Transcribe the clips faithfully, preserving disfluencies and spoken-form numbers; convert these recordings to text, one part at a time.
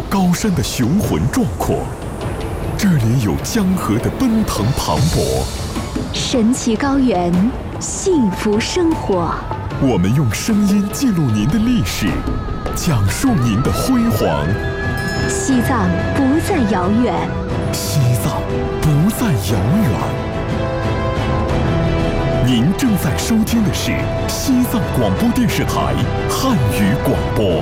高山的雄浑壮阔，这里有江河的奔腾磅礴， 神奇高原，幸福生活。 我们用声音记录您的历史，讲述您的辉煌。 西藏不再遥远， 西藏不再遥远。您正在收听的是西藏广播电视台汉语广播。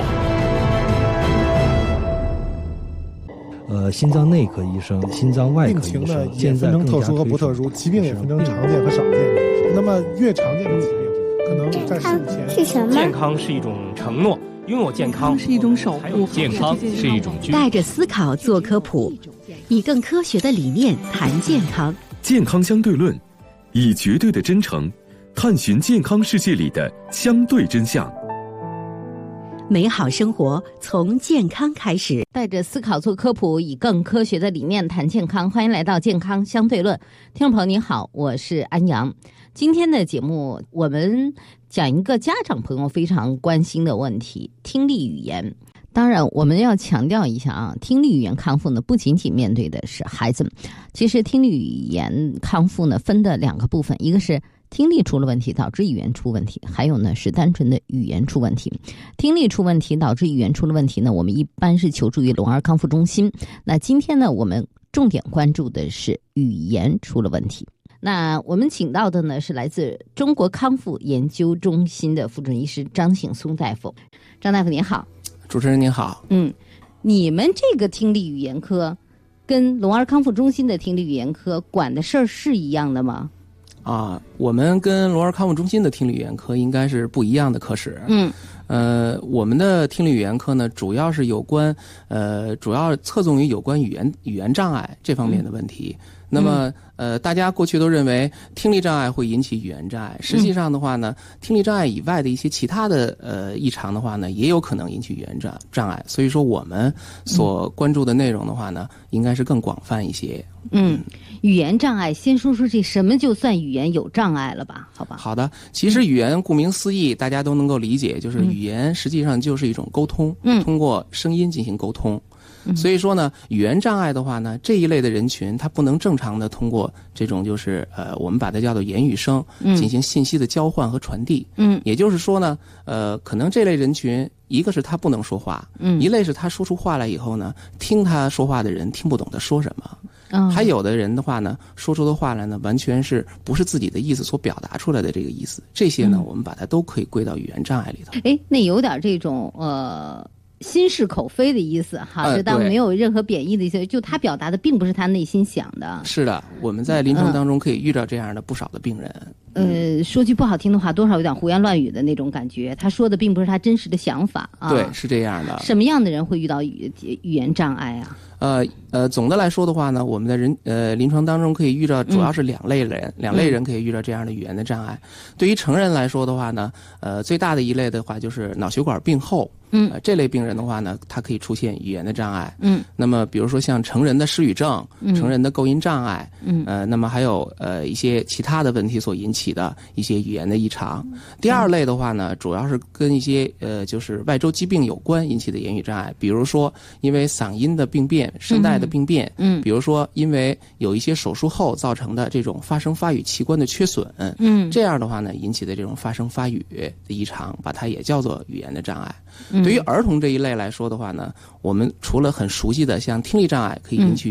呃，心脏内科医生、心脏外科医生， 病情呢也分成特殊和不特殊，疾病也分成常见和少见。那么越常见的疾病，可能在事前是什么？ 健康是一种承诺，拥有健康是一种守护， 健康是一种居。 带着思考做科普，以更科学的理念谈健康。 健康相对论，以绝对的真诚探寻健康世界里的相对真相。 美好生活从健康开始， 带着思考做科普，以更科学的理念谈健康。欢迎来到健康相对论，听众朋友您好，我是安阳。今天的节目我们讲一个家长朋友非常关心的问题，听力语言。当然我们要强调一下啊，听力语言康复呢不仅仅面对的是孩子们，其实听力语言康复呢分的两个部分，一个是听力出了问题导致语言出问题，还有呢是单纯的语言出问题。听力出问题导致语言出了问题呢，我们一般是求助于聋儿康复中心。那今天呢我们重点关注的是语言出了问题。那我们请到的呢是来自中国康复研究中心的副主任医师张醒松大夫。张大夫您好。 主持人您好。 嗯，你们这个听力语言科跟聋儿康复中心的听力语言科管的事儿是一样的吗？ 啊，我们跟聋儿康复中心的听力语言科应该是不一样的科室。 嗯， 呃，我们的听力语言科呢，主要是有关呃，主要侧重于有关语言语言障碍这方面的问题。嗯、那么，呃，大家过去都认为听力障碍会引起语言障碍，实际上的话呢，嗯、听力障碍以外的一些其他的呃异常的话呢，也有可能引起语言障障碍。所以说，我们所关注的内容的话呢，应该是更广泛一些。 嗯，语言障碍，先说说这什么就算语言有障碍了吧？好吧。 好的，其实语言顾名思义，大家都能够理解，就是语言实际上就是一种沟通，嗯，通过声音进行沟通。所以说呢，语言障碍的话呢，这一类的人群，他不能正常的通过这种就是呃，我们把它叫做言语声进行信息的交换和传递。嗯，也就是说呢，呃，可能这类人群，一个是他不能说话，嗯，一类是他说出话来以后呢，听他说话的人听不懂他说什么。嗯，还有的人的话呢，说出的话来呢，完全是不是自己的意思所表达出来的这个意思。这些呢，嗯、我们把它都可以归到语言障碍里头。 哎，那有点这种呃。心是口非的意思哈，这当没有任何贬义的意思，就他表达的并不是他内心想的。 是的，我们在临床当中可以遇到这样的不少的病人。 呃，说句不好听的话，多少有点胡言乱语的那种感觉，他说的并不是他真实的想法啊。 对，是这样的。 什么样的人会遇到语语言障碍啊？ 呃呃，总的来说的话呢，我们在人呃临床当中可以遇到主要是两类人，嗯、两类人可以遇到这样的语言的障碍。对于成人来说的话呢，呃，最大的一类的话就是脑血管病后。嗯、呃，这类病人的话呢，他可以出现语言的障碍。嗯，那么比如说像成人的失语症、嗯、成人的构音障碍，嗯，呃，那么还有呃一些其他的问题所引起的一些语言的异常。嗯、第二类的话呢，主要是跟一些呃就是外周疾病有关引起的言语障碍，比如说因为嗓音的病变、声带的病变，嗯，比如说因为有一些手术后造成的这种发声发语器官的缺损，嗯，这样的话呢引起的这种发声发语的异常，把它也叫做语言的障碍。对于儿童这一类来说的话呢，我们除了很熟悉的像听力障碍可以引起